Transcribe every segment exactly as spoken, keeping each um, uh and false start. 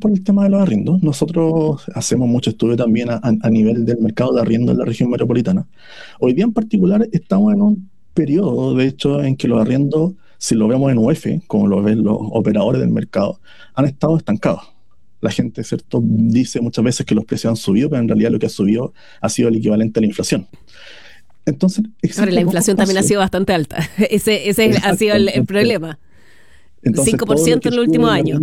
por el tema de los arriendos. Nosotros hacemos mucho estudio también a, a nivel del mercado de arriendo en la región metropolitana. Hoy día en particular estamos en un periodo, de hecho, en que los arriendos, si lo vemos en U F, como lo ven los operadores del mercado, han estado estancados. La gente, ¿cierto?, dice muchas veces que los precios han subido, pero en realidad lo que ha subido ha sido el equivalente a la inflación. Entonces, ahora la inflación también ha sido bastante alta. Ese, ese ha sido el, el problema. Entonces, cinco por ciento en el último año.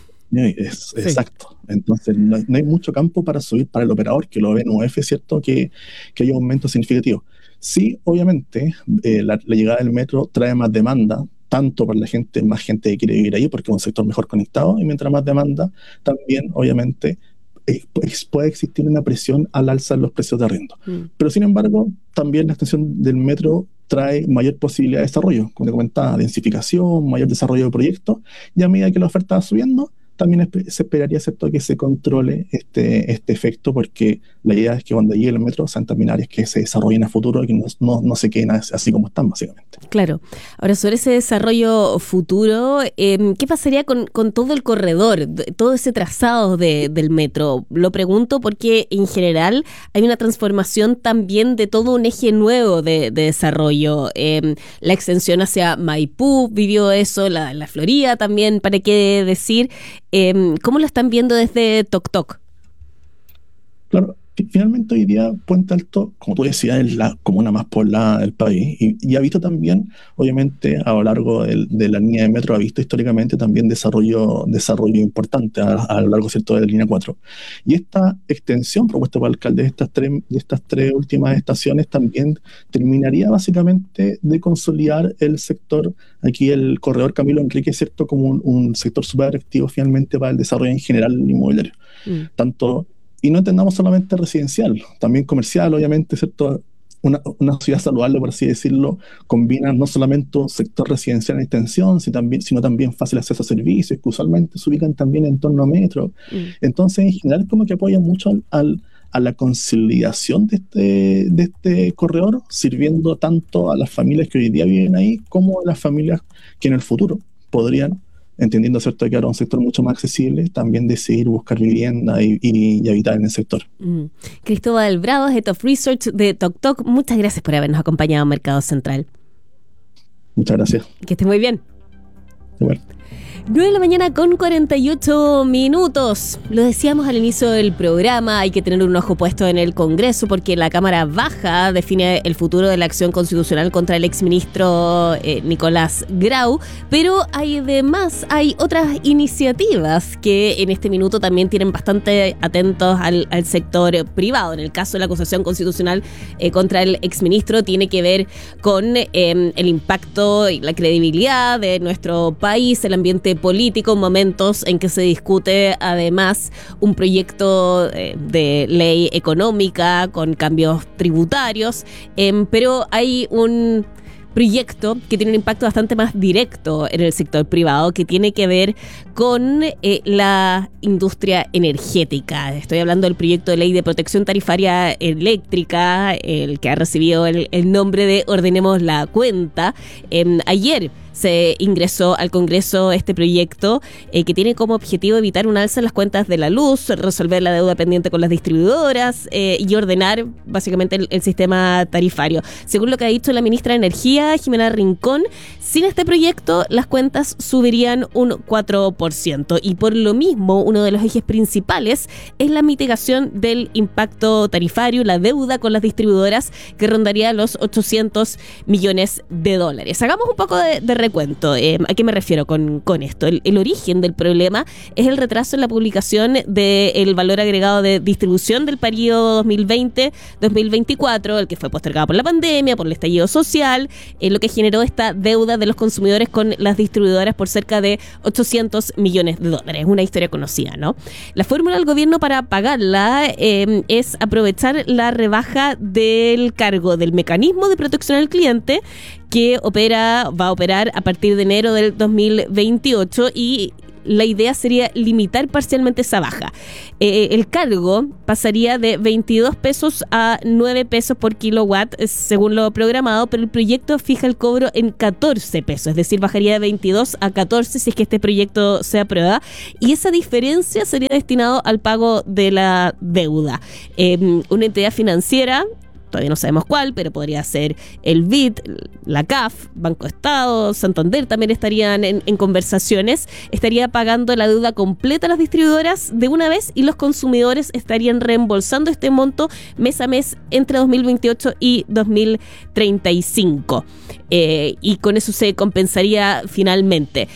Es, sí. Exacto. Entonces, no hay, no hay mucho campo para subir para el operador que lo ve en U F, ¿cierto?, que, que hay un aumento significativo. Sí, obviamente, eh, la, la llegada del metro trae más demanda, tanto para la gente, más gente que quiere vivir ahí, porque es un sector mejor conectado, y mientras más demanda, también, obviamente, eh, puede existir una presión al alza en los precios de arriendo. Mm. Pero, sin embargo, también la extensión del metro trae mayor posibilidad de desarrollo, como te comentaba, densificación, mayor desarrollo de proyectos, y a medida que la oferta va subiendo, también se esperaría, ¿cierto?, que se controle este, este efecto, porque la idea es que cuando llegue el metro sean también áreas que se desarrollen a futuro y que no, no, no se queden así como están, básicamente. Claro. Ahora, sobre ese desarrollo futuro, eh, ¿qué pasaría con, con todo el corredor, todo ese trazado de, del metro? Lo pregunto porque, en general, hay una transformación también de todo un eje nuevo de, de desarrollo. Eh, la extensión hacia Maipú vivió eso, la, la Florida también, ¿para qué decir? Eh, ¿Cómo lo están viendo desde Toc Toc? Claro, finalmente hoy día Puente Alto, como tú decías, es la comuna más poblada del país y, y ha visto también, obviamente, a lo largo de, de la línea de metro, ha visto históricamente también desarrollo, desarrollo importante a, a lo largo, ¿cierto?, de la línea cuatro. Y esta extensión propuesta por el alcalde de estas tres, de estas tres últimas estaciones también terminaría básicamente de consolidar el sector, aquí el corredor Camilo Enrique, ¿cierto?, como un, un sector súper atractivo finalmente para el desarrollo en general inmobiliario. Mm. Tanto Y no entendamos solamente residencial, también comercial, obviamente, ¿cierto? Una, una ciudad saludable, por así decirlo, combina no solamente un sector residencial en extensión, sino también, sino también fácil acceso a servicios, que usualmente se ubican también en torno a metro. Mm. Entonces, en general, como que apoya mucho al, al, a la consolidación de este, de este corredor, sirviendo tanto a las familias que hoy día viven ahí, como a las familias que en el futuro podrían, entendiendo, ¿cierto?, que ahora un sector mucho más accesible, también decidir buscar vivienda y, y, y habitar en el sector. Mm. Cristóbal Bravo, Head of Research de Toc Toc, muchas gracias por habernos acompañado en Mercado Central. Muchas gracias. Que esté muy bien. Igual. nueve de la mañana con cuarenta y ocho minutos. Lo decíamos al inicio del programa, hay que tener un ojo puesto en el Congreso porque la Cámara Baja define el futuro de la acción constitucional contra el exministro eh, Nicolás Grau, pero además hay otras iniciativas que en este minuto también tienen bastante atentos al, al sector privado. En el caso de la acusación constitucional eh, contra el exministro tiene que ver con eh, el impacto y la credibilidad de nuestro país, el ambiente político, momentos en que se discute además un proyecto eh, de ley económica con cambios tributarios, eh, pero hay un proyecto que tiene un impacto bastante más directo en el sector privado, que tiene que ver con eh, la industria energética. Estoy hablando del proyecto de ley de protección tarifaria eléctrica, el que ha recibido el, el nombre de Ordenemos la Cuenta. Eh, ayer se ingresó al Congreso este proyecto eh, que tiene como objetivo evitar un alza en las cuentas de la luz, resolver la deuda pendiente con las distribuidoras eh, y ordenar básicamente el, el sistema tarifario. Según lo que ha dicho la ministra de Energía, Jimena Rincón, sin este proyecto las cuentas subirían un cuatro por ciento y por lo mismo uno de los ejes principales es la mitigación del impacto tarifario, la deuda con las distribuidoras que rondaría los ochocientos millones de dólares. Hagamos un poco de, de cuento. Eh, ¿A qué me refiero con, con esto? El, el origen del problema es el retraso en la publicación del valor agregado de distribución del periodo dos mil veinte dos mil veinticuatro, el que fue postergado por la pandemia, por el estallido social, eh, lo que generó esta deuda de los consumidores con las distribuidoras por cerca de ochocientos millones de dólares. Una historia conocida, ¿no? La fórmula del gobierno para pagarla eh, es aprovechar la rebaja del cargo del mecanismo de protección al cliente que opera, va a operar a partir de enero del dos mil veintiocho y la idea sería limitar parcialmente esa baja. Eh, el cargo pasaría de veintidós pesos a nueve pesos por kilowatt, según lo programado, pero el proyecto fija el cobro en catorce pesos, es decir, bajaría de veintidós a catorce si es que este proyecto se aprueba, y esa diferencia sería destinado al pago de la deuda. Eh, una entidad financiera, todavía no sabemos cuál, pero podría ser el B I D, la C A F, Banco Estado, Santander también estarían en, en conversaciones, estaría pagando la deuda completa a las distribuidoras de una vez y los consumidores estarían reembolsando este monto mes a mes entre dos mil veintiocho y dos mil treinta y cinco. Eh, y con eso se compensaría finalmente.